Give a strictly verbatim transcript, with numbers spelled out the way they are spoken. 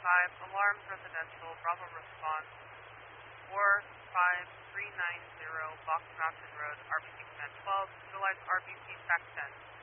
five, Alarms Residential, Bravo response, four five three nine zero, Box Mountain Road, R B C Command twelve, utilize R B C F A C ten.